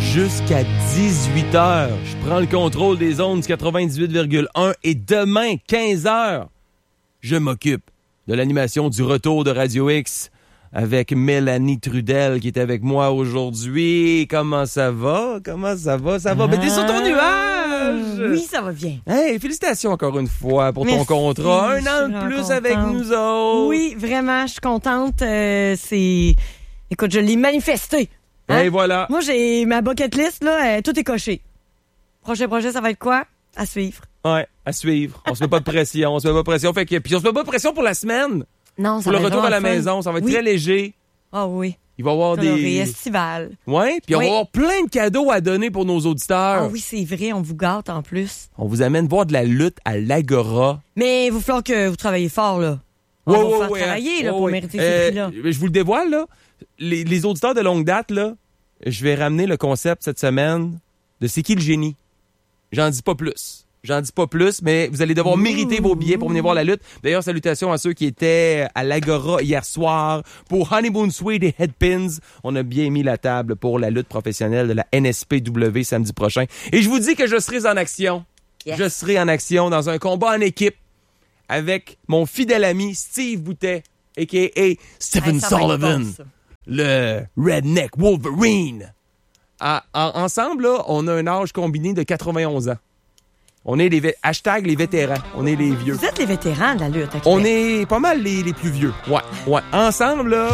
jusqu'à 18h. Je prends le contrôle des ondes 98,1 et demain, 15h, je m'occupe de l'animation du retour de Radio X avec Mélanie Trudel qui est avec moi aujourd'hui. Comment ça va? Ça va? Ben, t'es sur ton nuage! Oui, ça va bien. Hey, félicitations encore une fois pour ton contrat. Un an de plus avec nous autres. Oui, vraiment, je suis contente. Écoute, je l'ai manifesté. Hein? Et voilà. Moi, j'ai ma bucket list, là, tout est coché. Prochain projet, ça va être quoi? À suivre. Ouais, à suivre. On se met pas de pression. Puis on se met pas de pression pour la semaine. Non, ça pour va le être retour à la fun. maison, ça va être très léger. Ah oui. Il va y avoir des estival. Ouais, puis on va avoir plein de cadeaux à donner pour nos auditeurs. Ah oui, c'est vrai, on vous gâte en plus. On vous amène voir de la lutte à l'Agora. Mais il va falloir que vous travaillez fort, là. On va vous faire travailler là, pour mériter ce prix-là. Je vous le dévoile, là. Les auditeurs de longue date, là, je vais ramener le concept cette semaine de C'est qui le génie? J'en dis pas plus, mais vous allez devoir mériter vos billets pour venir voir la lutte. D'ailleurs, salutations à ceux qui étaient à l'Agora hier soir pour Honeymoon Suite et Headpins. On a bien mis la table pour la lutte professionnelle de la NSPW samedi prochain. Et je vous dis que je serai en action. Yes. Je serai en action dans un combat en équipe avec mon fidèle ami Steve Boutet, a.k.a. Stephen Sullivan, le Redneck Wolverine. Ensemble, là, on a un âge combiné de 91 ans. On est les vétérans. On est les vieux. Vous êtes les vétérans de la lutte. On est pas mal les plus vieux. Ouais. Ensemble, là,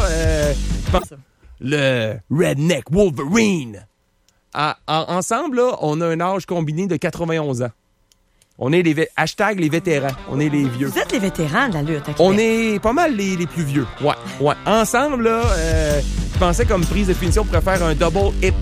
le Redneck Wolverine. Ensemble, là, on a un âge combiné de 91 ans. On est les vétérans. On est les vieux. Vous êtes les vétérans de la lutte. On est pas mal les plus vieux. Ouais. Ensemble, là, je pensais comme prise de finition pour faire un double hip